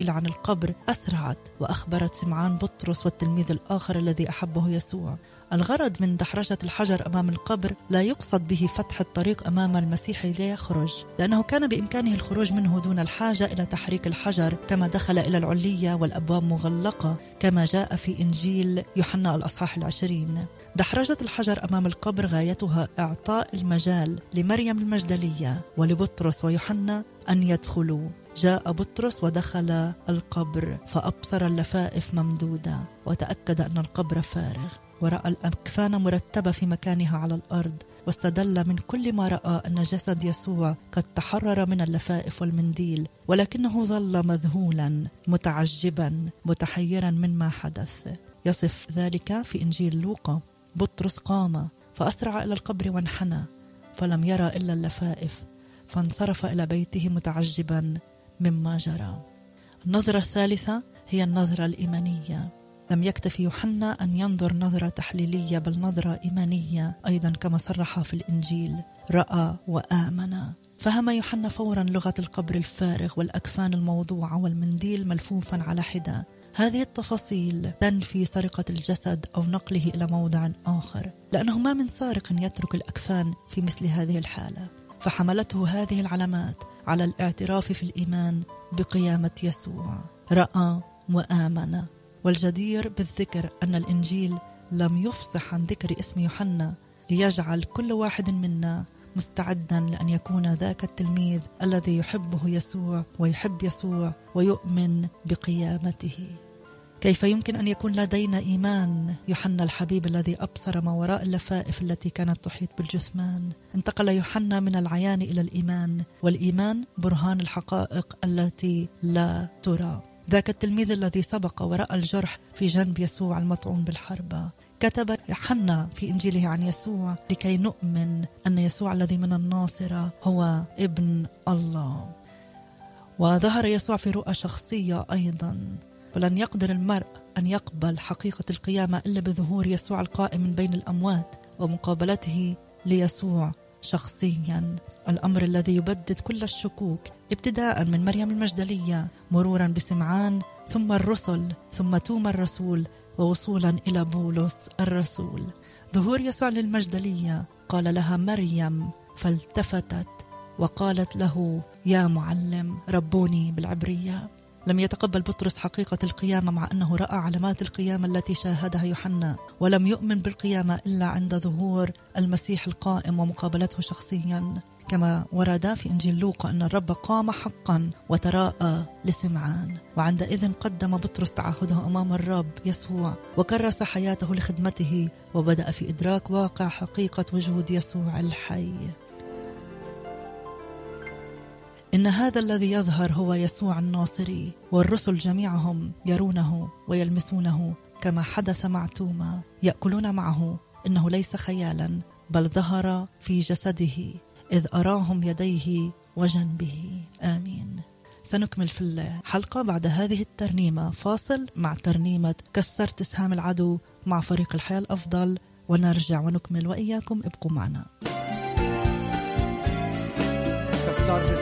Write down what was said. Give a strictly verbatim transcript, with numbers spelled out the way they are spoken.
المشكلة عن القبر أسرعت وأخبرت سمعان بطرس والتلميذ الآخر الذي أحبه يسوع. الغرض من دحرجة الحجر أمام القبر لا يقصد به فتح الطريق أمام المسيح ليخرج، لأنه كان بإمكانه الخروج منه دون الحاجة إلى تحريك الحجر كما دخل إلى العلية والأبواب مغلقة كما جاء في إنجيل يوحنا الأصحاح العشرين. دحرجة الحجر أمام القبر غايتها إعطاء المجال لمريم المجدلية ولبطرس ويوحنا أن يدخلوا. جاء بطرس ودخل القبر فأبصر اللفائف ممدودة وتأكد أن القبر فارغ، ورأى الأكفان مرتبة في مكانها على الأرض، واستدل من كل ما رأى أن جسد يسوع قد تحرر من اللفائف والمنديل، ولكنه ظل مذهولا متعجبا متحيرا مما حدث. يصف ذلك في إنجيل لوقا: بطرس قام فأسرع إلى القبر وانحنى فلم يرى إلا اللفائف، فانصرف إلى بيته متعجبا مما جرى. النظرة الثالثة هي النظرة الإيمانية. لم يكتفي يوحنا أن ينظر نظرة تحليلية، بل نظرة إيمانية أيضا كما صرح في الإنجيل: رأى وآمن. فهم يوحنا فورا لغة القبر الفارغ والأكفان الموضوعة والمنديل ملفوفا على حدة. هذه التفاصيل تنفي سرقة الجسد أو نقله إلى موضع آخر، لأنه ما من سارق يترك الأكفان في مثل هذه الحالة. فحملته هذه العلامات على الاعتراف في الإيمان بقيامة يسوع. رأى وآمن. والجدير بالذكر أن الإنجيل لم يفصح عن ذكر اسم يوحنا ليجعل كل واحد منا مستعدا لأن يكون ذاك التلميذ الذي يحبه يسوع ويحب يسوع ويؤمن بقيامته. كيف يمكن أن يكون لدينا إيمان يوحنا الحبيب الذي أبصر ما وراء اللفائف التي كانت تحيط بالجثمان؟ انتقل يوحنا من العيان إلى الإيمان، والإيمان برهان الحقائق التي لا ترى. ذاك التلميذ الذي سبق ورأى الجرح في جنب يسوع المطعون بالحربة. كتب يوحنا في إنجيله عن يسوع لكي نؤمن أن يسوع الذي من الناصرة هو ابن الله. وظهر يسوع في رؤى شخصية أيضا، فلن يقدر المرء أن يقبل حقيقة القيامة إلا بظهور يسوع القائم من بين الأموات ومقابلته ليسوع شخصيا، الأمر الذي يبدد كل الشكوك، ابتداء من مريم المجدلية مرورا بسمعان ثم الرسل ثم توما الرسول ووصولا إلى بولس الرسول. ظهور يسوع للمجدلية قال لها مريم، فالتفتت وقالت له يا معلم، ربوني بالعبرية. لم يتقبل بطرس حقيقة القيامة مع أنه رأى علامات القيامة التي شاهدها يوحنا، ولم يؤمن بالقيامة إلا عند ظهور المسيح القائم ومقابلته شخصيا، كما ورد في إنجيل لوقا أن الرب قام حقا وتراءى لسمعان. وعندئذ قدم بطرس تعهده أمام الرب يسوع وكرس حياته لخدمته، وبدأ في إدراك واقع حقيقة وجود يسوع الحي. إن هذا الذي يظهر هو يسوع الناصري، والرسل جميعهم يرونه ويلمسونه كما حدث مع توما، يأكلون معه. إنه ليس خيالا بل ظهر في جسده إذ أراهم يديه وجنبه. آمين. سنكمل في الحلقة بعد هذه الترنيمة، فاصل مع ترنيمة كسرت سهام العدو مع فريق الحياة الأفضل، ونرجع ونكمل وإياكم. ابقوا معنا. كسرت